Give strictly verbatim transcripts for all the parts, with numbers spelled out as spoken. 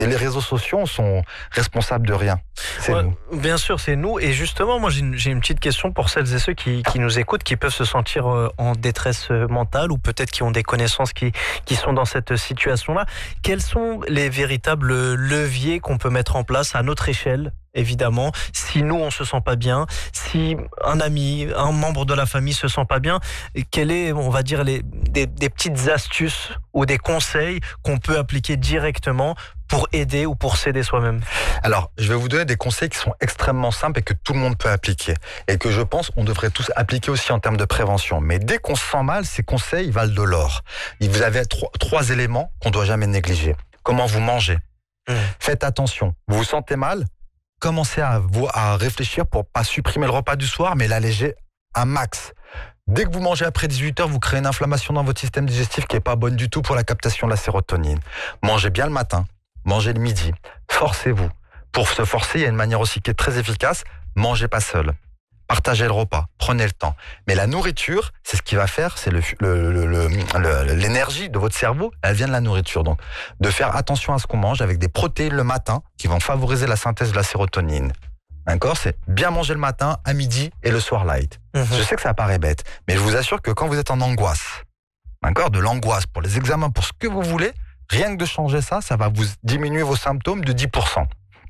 Et les réseaux sociaux sont responsables de rien. C'est ouais, nous. Bien sûr, c'est nous. Et justement, moi, j'ai une, j'ai une petite question pour celles et ceux qui, qui nous écoutent, qui peuvent se sentir en détresse mentale ou peut-être qui ont des connaissances qui, qui sont dans cette situation-là. Quels sont les véritables leviers qu'on peut mettre en place à notre échelle, évidemment, si nous, on se sent pas bien, si un ami, un membre de la famille se sent pas bien, quel est, on va dire, les, des, des petites astuces ou des conseils qu'on peut appliquer directement pour aider ou pour s'aider soi-même? Alors, je vais vous donner des conseils qui sont extrêmement simples et que tout le monde peut appliquer. Et que je pense on devrait tous appliquer aussi en termes de prévention. Mais dès qu'on se sent mal, ces conseils valent de l'or. Vous avez trois, trois éléments qu'on ne doit jamais négliger. Comment vous mangez. Mmh. Faites attention. Vous vous sentez mal? Commencez à, vous, à réfléchir pour pas supprimer le repas du soir, mais l'alléger à max. Dès que vous mangez après dix-huit heures, vous créez une inflammation dans votre système digestif qui n'est pas bonne du tout pour la captation de la sérotonine. Mangez bien le matin. Mangez le midi, forcez-vous. Pour se forcer, il y a une manière aussi qui est très efficace, mangez pas seul. Partagez le repas, prenez le temps. Mais la nourriture, c'est ce qui va faire, c'est le, le, le, le, le, l'énergie de votre cerveau, elle vient de la nourriture. Donc, de faire attention à ce qu'on mange avec des protéines le matin qui vont favoriser la synthèse de la sérotonine. D'accord? C'est bien manger le matin, à midi et le soir light. Mmh. Je sais que ça paraît bête, mais je vous assure que quand vous êtes en angoisse, d'accord, de l'angoisse pour les examens, pour ce que vous voulez, rien que de changer ça, ça va vous diminuer vos symptômes de dix pour cent.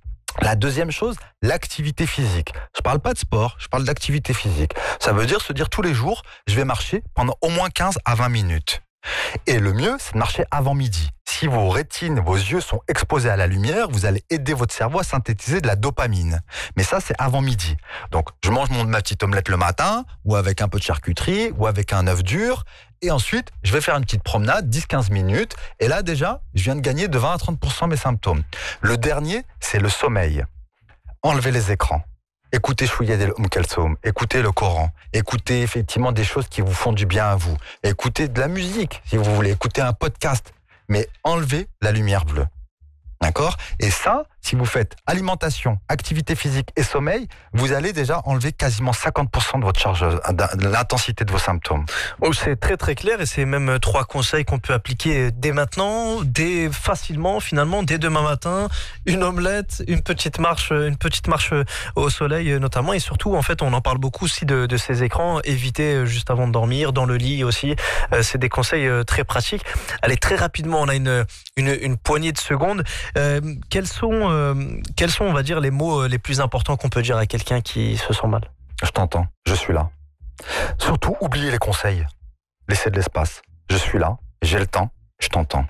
La deuxième chose, l'activité physique. Je parle pas de sport, je parle d'activité physique. Ça veut dire se dire tous les jours, je vais marcher pendant au moins quinze à vingt minutes. Et le mieux, c'est de marcher avant midi. Si vos rétines, vos yeux sont exposés à la lumière, vous allez aider votre cerveau à synthétiser de la dopamine. Mais ça, c'est avant midi. Donc, je mange mon, ma petite omelette le matin, ou avec un peu de charcuterie, ou avec un œuf dur. Et ensuite, je vais faire une petite promenade, dix à quinze minutes. Et là, déjà, je viens de gagner de vingt à trente pour cent mes symptômes. Le dernier, c'est le sommeil. Enlevez les écrans. Écoutez Chouïa del Oum Kalsoum, écoutez le Coran, écoutez effectivement des choses qui vous font du bien à vous. Écoutez de la musique, si vous voulez, écoutez un podcast. Mais enlevez la lumière bleue. D'accord? Et ça, si vous faites alimentation, activité physique et sommeil, vous allez déjà enlever quasiment cinquante pour cent de votre charge, de l'intensité de vos symptômes. Oh, c'est très très clair et c'est même trois conseils qu'on peut appliquer dès maintenant, dès facilement finalement, dès demain matin. Une omelette, une petite marche, une petite marche au soleil notamment, et surtout en fait on en parle beaucoup aussi de, de ces écrans. Éviter juste avant de dormir, dans le lit aussi. Euh, c'est des conseils très pratiques. Allez, très rapidement, on a une une, une poignée de secondes. Euh, quels sont euh, quels sont on va dire les mots les plus importants qu'on peut dire à quelqu'un qui se sent mal? Je t'entends, je suis là. Surtout, oubliez les conseils. Laissez de l'espace. Je suis là, j'ai le temps, je t'entends.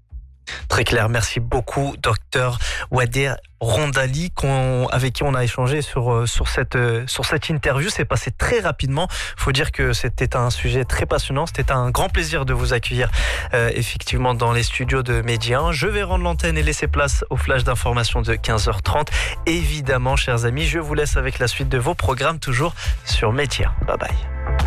Très clair, merci beaucoup, docteur Wadir Rondali, qu'on, avec qui on a échangé sur, sur, cette, sur cette interview. C'est passé très rapidement. Il faut dire que c'était un sujet très passionnant. C'était un grand plaisir de vous accueillir euh, effectivement dans les studios de Média. Je vais rendre l'antenne et laisser place au flash d'information de quinze heures trente. Évidemment, chers amis, je vous laisse avec la suite de vos programmes, toujours sur Média. Bye bye.